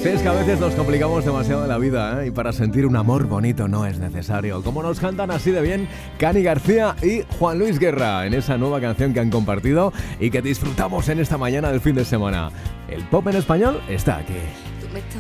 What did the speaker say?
Si es que a veces nos complicamos demasiado la vida, ¿eh? Y para sentir un amor bonito no es necesario. Como nos cantan así de bien Cani García y Juan Luis Guerra en esa nueva canción que han compartido y que disfrutamos en esta mañana del fin de semana. El pop en español está aquí.